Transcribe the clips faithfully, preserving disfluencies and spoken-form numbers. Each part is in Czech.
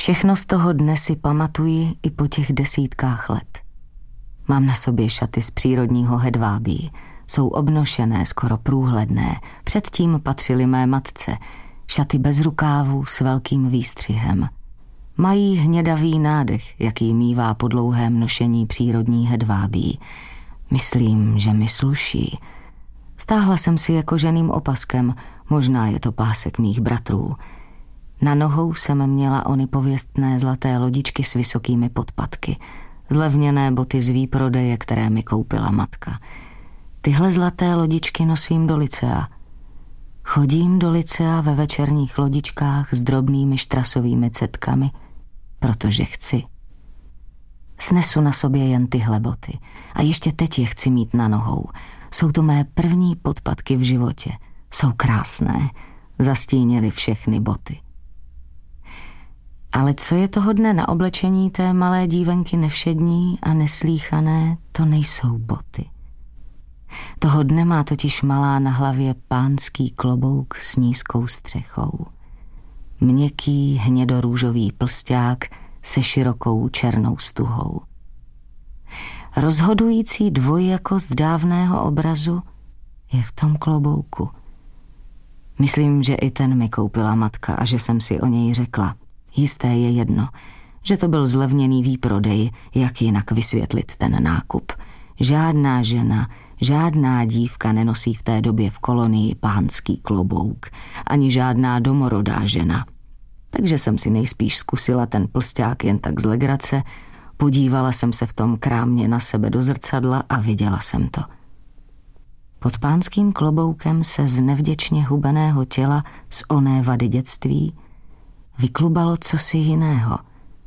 Všechno z toho dne si pamatuji i po těch desítkách let. Mám na sobě šaty z přírodního hedvábí. Jsou obnošené, skoro průhledné. Předtím patřily mé matce. Šaty bez rukávů s velkým výstřihem. Mají hnědavý nádech, jaký mívá po dlouhém nošení přírodní hedvábí. Myslím, že mi sluší. Stáhla jsem si jako ženým opaskem, možná je to pásek mých bratrů. Na nohou jsem měla ony pověstné zlaté lodičky s vysokými podpatky, zlevněné boty z výprodeje, které mi koupila matka. Tyhle zlaté lodičky nosím do licea. Chodím do licea ve večerních lodičkách s drobnými štrasovými cetkami, protože chci. Snesu na sobě jen tyhle boty a ještě teď je chci mít na nohou. Jsou to mé první podpatky v životě. Jsou krásné, zastínily všechny boty. Ale co je toho dne na oblečení té malé dívenky nevšední a neslíchané, to nejsou boty. Toho dne má totiž malá na hlavě pánský klobouk s nízkou střechou. Měkký hnědorůžový plsťák se širokou černou stuhou. Rozhodující dvojjakost dávného obrazu je v tom klobouku. Myslím, že i ten mi koupila matka a že jsem si o něj řekla. Jisté je jedno, že to byl zlevněný výprodej, jak jinak vysvětlit ten nákup. Žádná žena, žádná dívka nenosí v té době v kolonii pánský klobouk, ani žádná domorodá žena. Takže jsem si nejspíš zkusila ten plsťák jen tak z legrace, podívala jsem se v tom krámě na sebe do zrcadla a viděla jsem to. Pod pánským kloboukem se z nevděčně hubeného těla z oné vady dětství vyklubalo cosi jiného.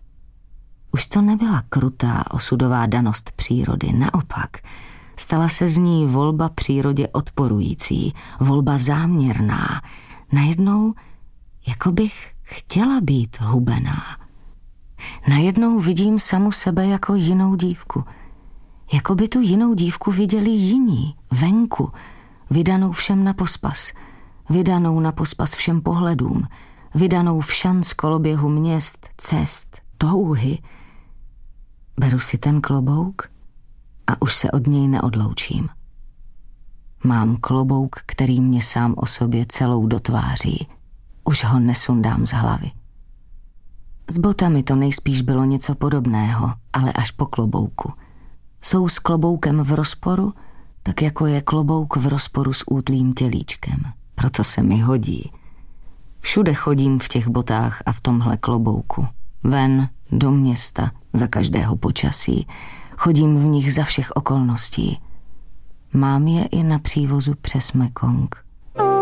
Už to nebyla krutá osudová danost přírody, naopak. Stala se z ní volba přírodě odporující, volba záměrná. Najednou, jako bych chtěla být hubená. Najednou vidím samu sebe jako jinou dívku. Jako by tu jinou dívku viděli jiní, venku, vydanou všem na pospas, vydanou na pospas všem pohledům, vydanou v šanc koloběhu měst, cest, touhy. Beru si ten klobouk a už se od něj neodloučím. Mám klobouk, který mě sám o sobě celou dotváří. Už ho nesundám z hlavy. S botami to nejspíš bylo něco podobného, ale až po klobouku. Jsou s kloboukem v rozporu, tak jako je klobouk v rozporu s útlým tělíčkem. Proto se mi hodí. Všude chodím v těch botách a v tomhle klobouku. Ven, do města, za každého počasí. Chodím v nich za všech okolností. Mám je i na přívozu přes Mekong.